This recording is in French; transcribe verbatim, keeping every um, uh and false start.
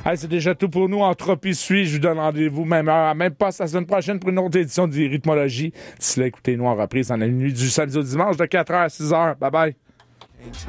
Hey, c'est déjà tout pour nous. Entropie suit. Je vous donne rendez-vous même heure, même pas la semaine prochaine pour une autre édition de Rythmologie. D'ici là, écoutez-nous en reprise dans la nuit du samedi au dimanche de quatre heures à six heures. Bye bye.